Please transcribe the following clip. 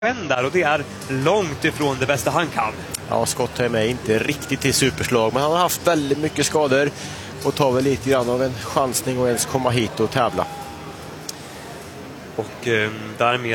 där, och det är långt ifrån det bästa han kan. Ja, Skottheim är inte riktigt till superslag, men han har haft väldigt mycket skador och tar väl lite grann av en chansning och ens komma hit och tävla. Och därmed